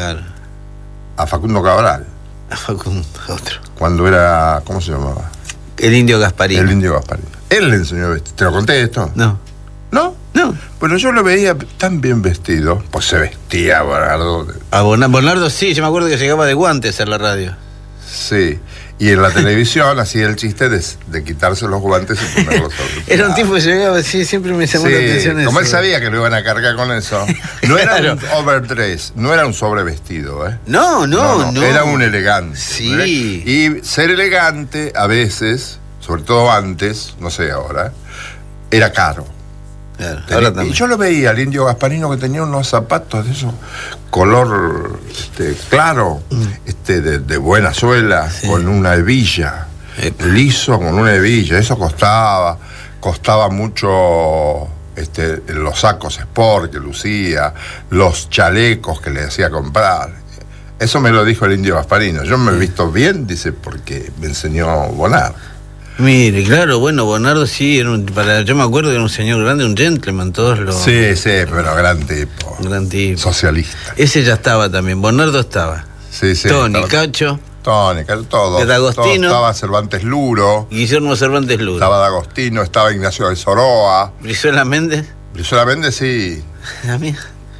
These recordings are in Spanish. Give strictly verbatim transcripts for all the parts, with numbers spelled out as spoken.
Claro. A Facundo Cabral. A Facundo, otro. Cuando era, ¿cómo se llamaba? El Indio Gasparino. El Indio Gasparino. Él le enseñó a vestir. ¿Te lo conté esto? No. ¿No? No. Bueno, yo lo veía tan bien vestido, pues se vestía, Bonardo. A Bonardo sí, yo me acuerdo que llegaba de guantes a la radio. Sí. Y en la televisión hacía el chiste de, de quitarse los guantes y ponerlos sobre. Era un tipo que llegaba, sí, siempre me llamó sí, la atención eso. Como él sabía que lo iban a cargar con eso. No era claro. un overdress, no era un sobrevestido, ¿eh? No, no, no. no. Era un elegante. Sí. ¿eh? Y ser elegante, a veces, sobre todo antes, no sé ahora, era caro. Claro, Tenía, y yo lo veía al Indio Gasparino que tenía unos zapatos de esos color este, claro, mm. este, de, de buena suela, sí. con una hebilla, Epa. liso con una hebilla. Eso costaba, costaba mucho este, los sacos sport que lucía, los chalecos que le hacía comprar. Eso me lo dijo el Indio Gasparino. Yo me he visto bien, dice, porque me enseñó Bonardo. Mire, claro, bueno, Bonardo sí, era un, para, yo me acuerdo que era un señor grande, un gentleman, todos los... Sí, sí, pero gran tipo. Gran tipo. Socialista. Ese ya estaba también, Bonardo estaba. Sí, sí. Tony, estaba, Cacho. Tony, Cacho, todo. De D'Agostino. Todo, estaba Cervantes Luro. Guillermo Cervantes Luro. Estaba D'Agostino, estaba Ignacio de Soroa. Brizuela Méndez. Brizuela Méndez, sí. La mía.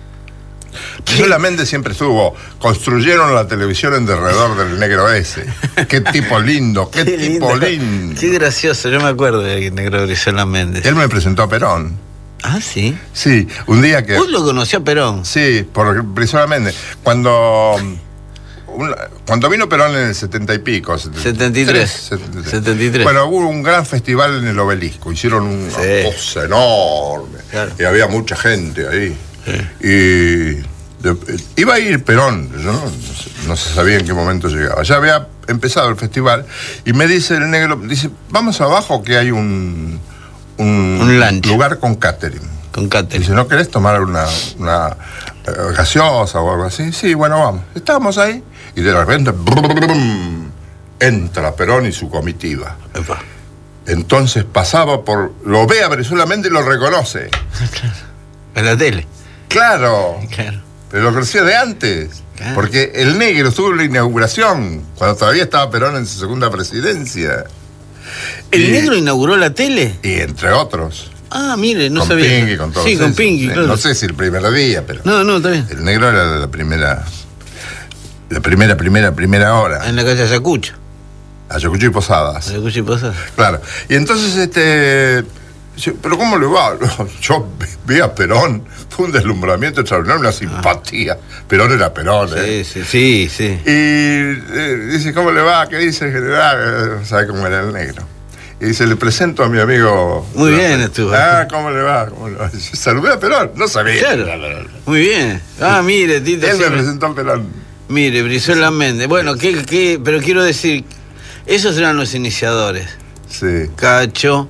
Brizuela Méndez siempre estuvo. Construyeron la televisión en derredor del negro ese. Qué tipo lindo, qué, qué tipo lindo. lindo. Qué gracioso, yo me acuerdo de negro Brizuela Méndez. Él me presentó a Perón. Ah, sí. Sí, un día que. ¿Vos lo conoció a Perón? Sí, por Brizuela Méndez. Cuando. Un, cuando vino Perón en el setenta y pico. setenta y tres. setenta y tres. Bueno, hubo un gran festival en el Obelisco. Hicieron una sí. cosa enorme. Claro. Y había mucha gente ahí. Sí. Y. De, iba a ir Perón, yo no, no se sabía en qué momento llegaba. Ya había empezado el festival y me dice el negro, dice, vamos abajo que hay un, un, un lugar con catering. Con catering. Dice, ¿no querés tomar una, una uh, gaseosa o algo así? Sí, bueno, vamos. Estábamos ahí y de repente brum, entra Perón y su comitiva. Epa. Entonces pasaba por, lo ve a Brizuela Méndez y lo reconoce. Claro. En la tele. Claro. Claro. Pero lo conocía de antes, claro. Porque el negro estuvo en la inauguración, cuando todavía estaba Perón en su segunda presidencia. ¿El y, negro inauguró la tele? Y entre otros. Ah, mire, no con sabía. Con Pinky, con todos. Sí, con esos. Pinky, claro. No sé si el primer día, pero... No, no, está bien. El negro era la primera... La primera, primera, primera hora. En la calle Ayacucho. Ayacucho y Posadas. Ayacucho y Posadas. Claro. Y entonces, este... Pero ¿cómo le va? Yo vi a Perón, fue un deslumbramiento extraordinario, una simpatía. Ah. Perón era Perón, ¿eh? Sí, sí, sí, sí. Y eh, dice, ¿cómo le va? ¿Qué dice el general? ¿Sabe cómo era el negro? Y dice, le presento a mi amigo... Muy bien estuvo. Ah, ¿cómo le va? ¿Cómo le va? Saludé a Perón, no sabía. Claro. Muy bien. Ah, mire, Tito. Él me presentó a Perón. Mire, Brizuela Méndez. Bueno, ¿qué, qué? Pero quiero decir, esos eran los iniciadores. Sí. Cacho...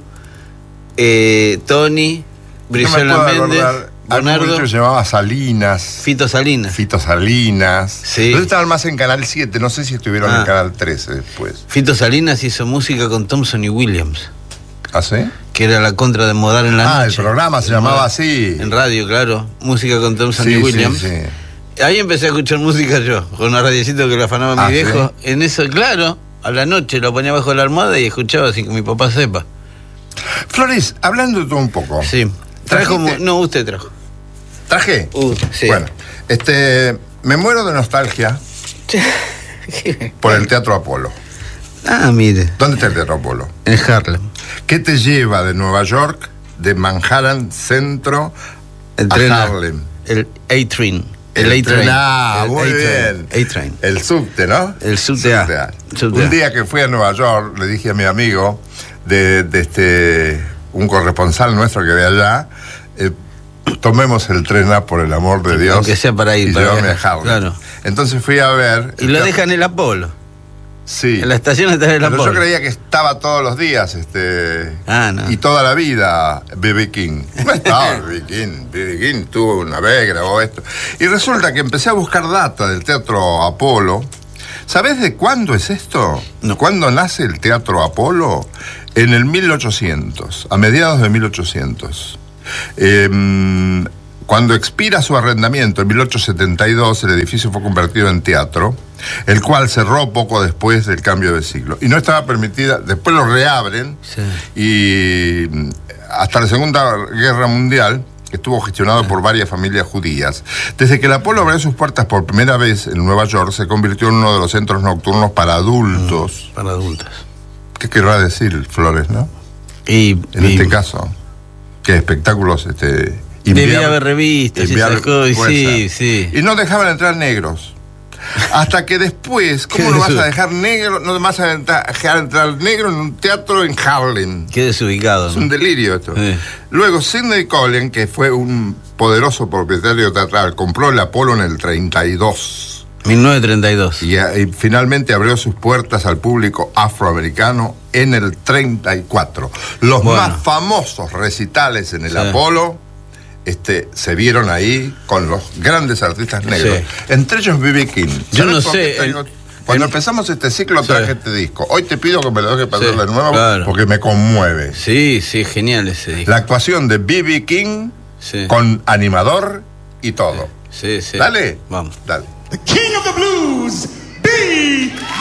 Eh, Tony, Brizuela no Méndez, Bonardo. Se llamaba Salinas. Fito Salinas. Fito Salinas. Sí. Entonces estaban más en Canal siete, no sé si estuvieron ah. en Canal trece después. Fito Salinas hizo música con Thompson y Williams. ¿Ah, sí? Que era la contra de Modar en la ah, noche. Ah, el programa se llamaba Modar. así. En radio, claro. Música con Thompson sí, y Williams. Sí, sí. Ahí empecé a escuchar música yo, con una radiecito que le afanaba ah, mi viejo. ¿sí? En eso, claro, a la noche lo ponía bajo la almohada y escuchaba sin que mi papá sepa. Flores, hablando de todo un poco. Sí. Trajo, no, usted trajo. ¿Traje? Uh, sí. Bueno, este, me muero de nostalgia por el Teatro Apolo. Ah, mire. ¿Dónde está el Teatro Apolo? En Harlem. ¿Qué te lleva de Nueva York, de Manhattan Centro, el a tren, Harlem? El A-Train. El, el A-Train. Ah, muy bien. A-Train. El subte, ¿no? El subte A. Un día que fui a Nueva York, le dije a mi amigo... De, de este un corresponsal nuestro que ve allá, eh, tomemos el tren A por el amor de Dios. Aunque sea para ir, y para llévame a Harlem. Claro. Entonces fui a ver. Y lo dejan en el Apolo. Sí. En la estación está en el Pero Apolo. yo creía que estaba todos los días, este. Ah, no. Y toda la vida, B B King. No estaba B B King. B B King tuvo una vez, grabó esto. Y resulta que empecé a buscar data del Teatro Apolo. ¿Sabés de cuándo es esto? No. ¿Cuándo nace el Teatro Apolo? En el mil ochocientos, a mediados de mil ochocientos. Eh, Cuando expira su arrendamiento en mil ochocientos setenta y dos, el edificio fue convertido en teatro, el cual cerró poco después del cambio de siglo. Y no estaba permitida, después lo reabren, sí. y hasta la Segunda Guerra Mundial estuvo gestionado sí. por varias familias judías. Desde que el Apolo abrió sus puertas por primera vez en Nueva York, se convirtió en uno de los centros nocturnos para adultos. Mm, para adultos. ¿Qué querrá decir, Flores, no? Y, en y, este caso, ¿qué espectáculos? Este, debía haber revistas y esas cosas, sí, sí. Y no dejaban entrar negros. Hasta que después, ¿cómo no vas a dejar negro? No vas a dejar entrar negro en un teatro en Harlem. Qué desubicado. Es ¿no? un delirio esto. Sí. Luego, Sidney Collen, que fue un poderoso propietario teatral, compró el Apolo en el treinta y dos. mil novecientos treinta y dos. Y, y finalmente abrió sus puertas al público afroamericano en el treinta y cuatro. Los bueno. más famosos recitales en el sí. Apolo Este, se vieron ahí con los grandes artistas negros, sí. entre ellos B B King. Yo no sé. Tengo, el, cuando el, empezamos este ciclo traje sí. este disco. Hoy te pido que me lo dejes pasar sí, de nuevo, claro. porque me conmueve. Sí, sí, genial ese disco. La actuación de B B King sí. con animador y todo. Sí, sí. Dale. Vamos. Dale. The King of the Blues, B B